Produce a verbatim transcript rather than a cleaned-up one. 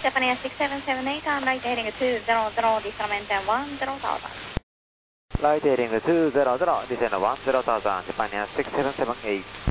Japan six seven seven eight, I'm right heading two zero zero, descent and one zero thousand. Light heading two zero zero, descent one zero thousand, Japan six seven seven eight.